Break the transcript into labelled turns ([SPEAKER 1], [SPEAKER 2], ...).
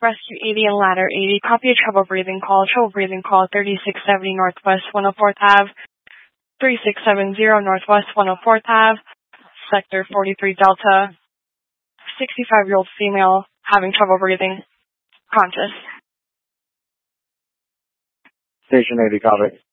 [SPEAKER 1] Rescue 80 and Ladder 80. Copy a trouble breathing call. Trouble breathing call 3670 Northwest 104th Ave. 3670 Northwest 104th Ave. Sector 43 Delta. 65-year-old female having trouble breathing. Conscious.
[SPEAKER 2] Station 80, copy.